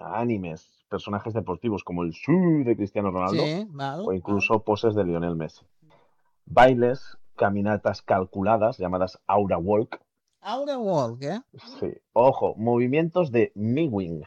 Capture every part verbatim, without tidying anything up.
animes, personajes deportivos como el Shu de Cristiano Ronaldo Sí, val, o val. incluso poses de Lionel Messi. Bailes, caminatas calculadas llamadas Aura Walk. Aura Walk, eh? Sí. Ojo, movimientos de Mewing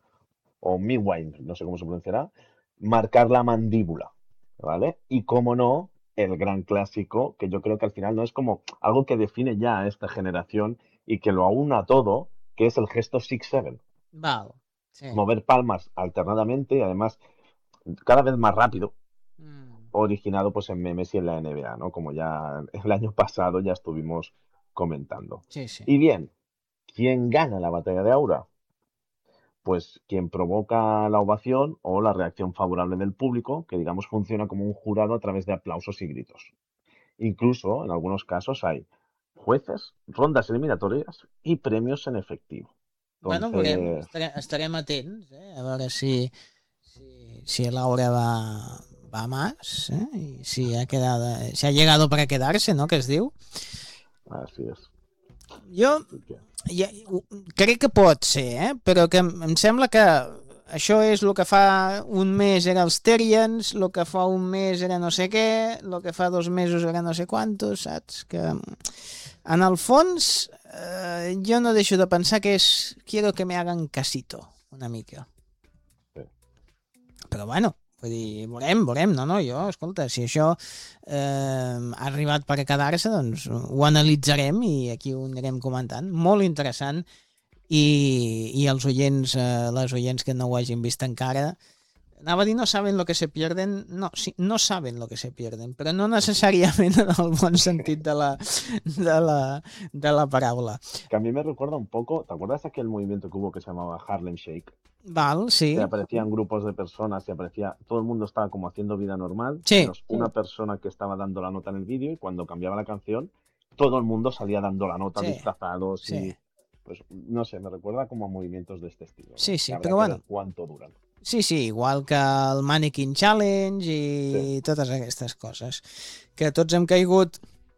o Mewing, no sé cómo se pronunciará, marcar la mandíbula, ¿vale? Y cómo no, el gran clásico, que yo creo que al final no es como algo que define ya a esta generación y que lo aúna todo, que es el gesto six seven. Val, sí. Mover palmas alternadamente y además cada vez más rápido, Mm. originado pues en memes y en la N B A, ¿no? Como ya el año pasado ya estuvimos comentando. Sí, sí. Y bien, ¿quién gana la batalla de Aura? Pues quien provoca la ovación o la reacción favorable del público, que digamos funciona como un jurado a través de aplausos y gritos. Incluso, en algunos casos, hay jueces, rondas eliminatorias y premios en efectivo. Bueno, veurem, Entonces, estarem, estarem atents, eh? A veure si, si, si Laura va, va más, ¿eh? Y si ha quedado, si ha llegado para quedarse, ¿no? Que es diu. así es. Jo Así que, ja, crec que pot ser, eh? Però que em, em sembla que això és el que fa un mes era els Terrians, el que fa un mes era no sé què, el que fa dos mesos era no sé quantos, saps? Que en el fons eh, jo no deixo de pensar que és quiero que me hagan casito, una mica. sí. Però bueno, vull dir, veurem, veurem, no, no, jo, escolta, si això eh, ha arribat per a quedar-se, doncs ho analitzarem i aquí ho anirem comentant. Molt interessant i, i els oients, eh, les oients que no ho hagin vist encara, anava a dir no saben lo que se pierden, no, sí, no saben lo que se pierden, però no necessàriament en el bon sentit de la, de la, de la paraula. Que a mí me recuerda un poco, ¿te acuerdas aquel movimiento que hubo que se llamaba Harlem Shake? Val, sí, Que aparecían grupos de personas y aparecía, todo el mundo estaba como haciendo vida normal, sí, menos una persona que estaba dando la nota en el vídeo y cuando cambiaba la canción, todo el mundo salía dando la nota sí, disfrazados sí, y, pues, no sé, me recuerda como a movimientos de este estilo, ¿no? sí, Que sí, habrá però que bueno, ver cuánto duran. sí, sí, igual que el Mannequin Challenge Sí, i totes aquestes coses que tots hem caigut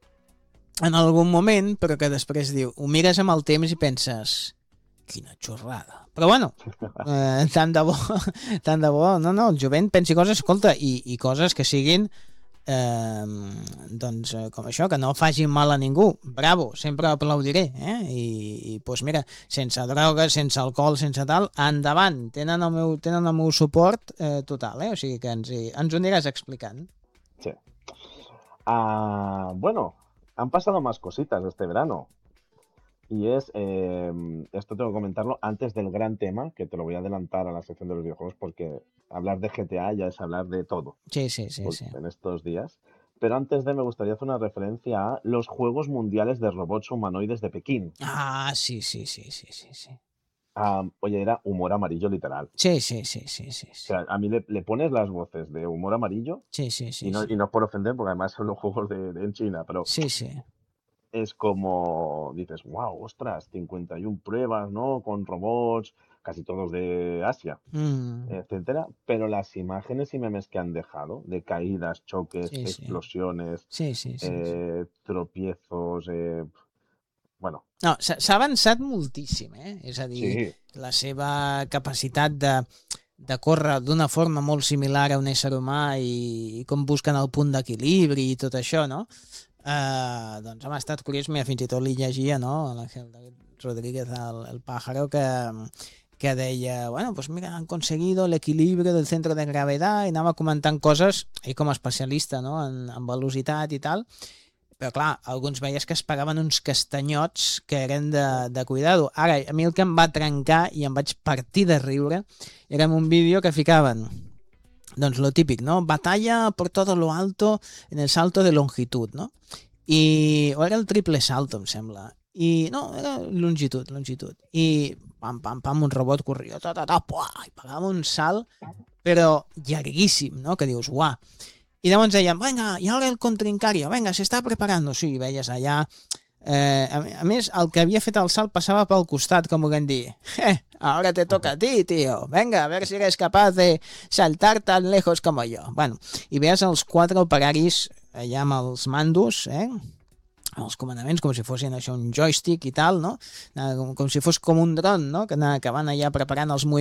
en algun moment, però que després diu, ho mires amb el temps i penses quina xorrada. Però bueno, eh, tant de bo, tant de bo, no, no, el jovent pensi coses, escolta, i, i coses que siguin eh, doncs eh, com això, que no facin mal a ningú. Bravo, sempre aplaudiré, eh? I, i pues mira, sense drogues, sense alcohol, sense tal, endavant, tenen el meu, tenen el meu suport eh, total, eh? O sigui que ens, hi, ens ho aniràs explicant. sí. Ah, bueno, han pasado más cositas este verano. Y es, eh, esto tengo que comentarlo antes del gran tema, que te lo voy a adelantar a la sección de los videojuegos, porque hablar de G T A ya es hablar de todo Sí, sí, sí, sí. en estos días. Pero antes de, me gustaría hacer una referencia a los Juegos Mundiales de Robots Humanoides de Pekín. Ah, sí, sí, sí, sí, sí, sí. Ah, oye, era humor amarillo literal. Sí, sí, sí, sí, sí, O sí. sea, a mí le, le pones las voces de humor amarillo Sí, sí, y sí, no, sí. y no es por ofender, porque además son los juegos de, de en China, pero Sí, sí. es como dices, wow, ostras, cincuenta y una pruebas, ¿no? Con robots, casi todos de Asia, Mm, etcétera. Pero las imágenes y memes que han dejado de caídas, choques, sí, sí. explosiones, Sí, sí, sí, sí. eh, tropiezos, eh, bueno, No, s'ha s'ha avançat moltíssim, eh? És a dir, sí, la seva capacitat de, de córrer d'una forma molt similar a un ésser humà i, i com busquen el punt d'equilibri i tot això, no? Uh, doncs home, ha estat curiós, mira, fins i tot li llegia, no? L'Àngel David Rodríguez, el, el pájaro, que, que deia, bueno, pues mira, han conseguido el equilibrio del centro de gravedad, i anava comentant coses, ell com a especialista, no? En, en velocitat i tal, però clar, alguns veies que es pagaven uns castanyots que eren de, de cuidado. Ara, a mi el que em va trencar i em vaig partir de riure era en un vídeo que ficaven doncs lo típic, no? Batalla por todo lo alto en el salto de longitud, no? I, o era el triple salto, em sembla. I, no, era longitud, longitud. I pam, pam, pam, un robot corria, ta, ta, ta, puah, i pegava un salt, però llarguíssim, no? Que dius, uah. I llavors deien, venga, i ara el contrincario, venga, se està preparando. Sí, veies allà... Eh, a, a més, el que havia fet el salt passava pel costat, com ho vam dir. Eh, ahora te toca a ti, tío. Venga, a ver si eres capaz de saltar tan lejos como yo. Bueno, i veies els quatre operaris allà amb els mandos, eh? Els comandaments, com si fossin això un joystick i tal, no? Com, com si fos com un dron, no? Que, que van allà preparant els moviments